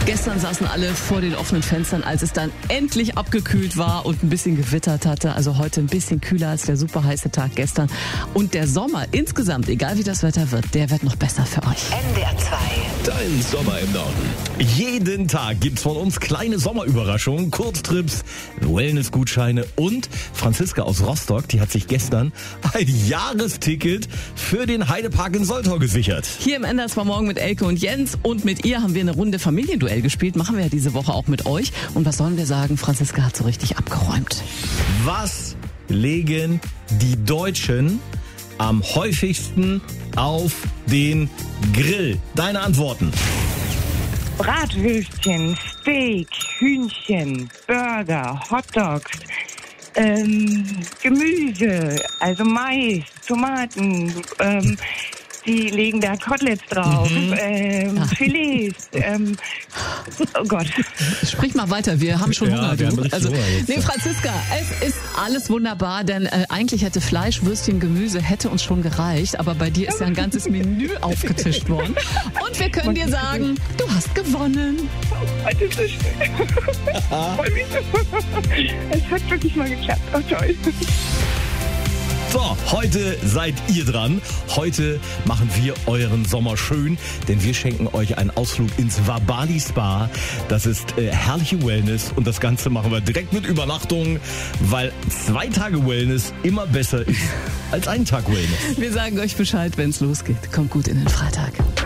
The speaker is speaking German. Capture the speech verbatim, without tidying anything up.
Gestern saßen alle vor den offenen Fenstern, als es dann endlich abgekühlt war und ein bisschen gewittert hatte. Also heute ein bisschen kühler als der super heiße Tag gestern. Und der Sommer insgesamt, egal wie das Wetter wird, der wird noch besser für euch. N D R zwei. Dein Sommer im Norden. Jeden Tag gibt's von uns kleine Sommerüberraschungen, Kurztrips, Wellnessgutscheine und Franziska aus Rostock, die hat sich gestern ein Jahresticket für den Heidepark in Soltau gesichert. Hier im N D R zwei Morgen mit Elke und Jens und mit ihr haben wir eine Runde Familienduell gespielt. Machen wir ja diese Woche auch mit euch. Und was sollen wir sagen? Franziska hat so richtig abgeräumt. Was legen die Deutschen am häufigsten auf den Grill? Deine Antworten. Bratwürstchen, Steak, Hühnchen, Burger, Hotdogs, ähm, Gemüse, also Mais, Tomaten, ähm, die legen da Koteletts drauf, mhm. ähm, ja. Filets, ähm, oh Gott. Sprich mal weiter, wir haben schon ja, Hunger. wir Du. haben Also, Hunger jetzt. nee, Franziska, es ist alles wunderbar, denn äh, eigentlich hätte Fleisch, Würstchen, Gemüse hätte uns schon gereicht, aber bei dir ist ja ein ganzes Menü aufgetischt worden. Und wir können dir sagen, du hast gewonnen. Das ist so schön. Voll mich. Es hat wirklich mal geklappt. Oh, toll. So, heute seid ihr dran. Heute machen wir euren Sommer schön, denn wir schenken euch einen Ausflug ins Wabali Spa. Das ist äh, herrliche Wellness und das Ganze machen wir direkt mit Übernachtung, weil zwei Tage Wellness immer besser ist als ein Tag Wellness. Wir sagen euch Bescheid, wenn es losgeht. Kommt gut in den Freitag.